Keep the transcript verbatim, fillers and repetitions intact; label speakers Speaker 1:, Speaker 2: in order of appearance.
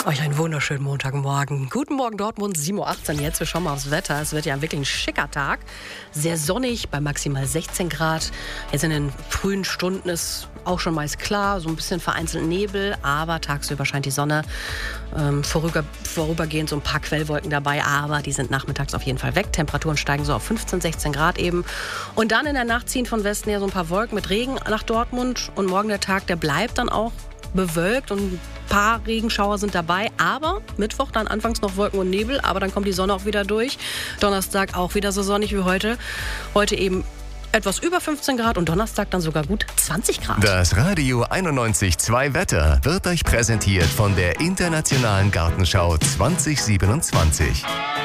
Speaker 1: Euch einen wunderschönen Montagmorgen. Guten Morgen Dortmund, sieben Uhr achtzehn jetzt. Wir schauen mal aufs Wetter. Es wird ja wirklich ein schicker Tag. Sehr sonnig bei maximal sechzehn Grad. Jetzt in den frühen Stunden ist auch schon meist klar, so ein bisschen vereinzelt Nebel, aber tagsüber scheint die Sonne. Ähm, vorüber, vorübergehend so ein paar Quellwolken dabei, aber die sind nachmittags auf jeden Fall weg. Temperaturen steigen so auf fünfzehn, sechzehn Grad eben. Und dann in der Nacht ziehen von Westen her so ein paar Wolken mit Regen nach Dortmund. Und morgen der Tag, der bleibt dann auch bewölkt und ein paar Regenschauer sind dabei, aber Mittwoch dann anfangs noch Wolken und Nebel, aber dann kommt die Sonne auch wieder durch. Donnerstag auch wieder so sonnig wie heute. Heute eben etwas über fünfzehn Grad und Donnerstag dann sogar gut zwanzig Grad.
Speaker 2: Das Radio einundneunzig Komma zwei Wetter wird euch präsentiert von der Internationalen Gartenschau zwanzig siebenundzwanzig.